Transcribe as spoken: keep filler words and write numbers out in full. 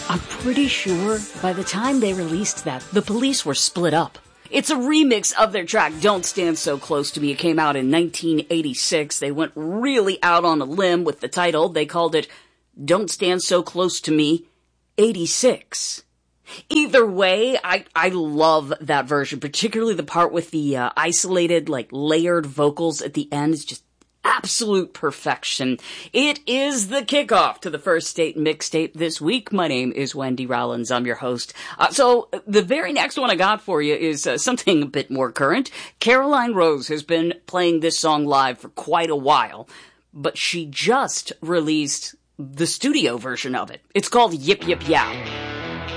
I'm pretty sure by the time they released that, the Police were split up. It's a remix of their track, Don't Stand So Close to Me. It came out in nineteen eighty-six. They went really out on a limb with the title. They called it Don't Stand So Close to Me eighty-six. Either way, I, I love that version, particularly the part with the uh, isolated, like, layered vocals at the end. It's just absolute perfection. It is the kickoff to the First State Mixtape this week. My name is Wendy Rollins. I'm your host. Uh, so the very next one I got for you is uh, something a bit more current. Caroline Rose has been playing this song live for quite a while, but she just released the studio version of it. It's called Yip Yip Yow.